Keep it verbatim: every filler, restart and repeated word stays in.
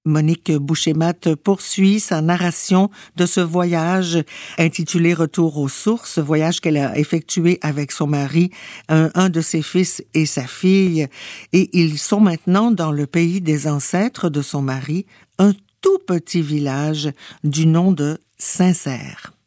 Monique Boucher-Matte poursuit sa narration de ce voyage intitulé Retour aux sources, voyage qu'elle a effectué avec son mari, un, un de ses fils et sa fille. Et ils sont maintenant dans le pays des ancêtres de son mari, un tout petit village du nom de Saint-Cère.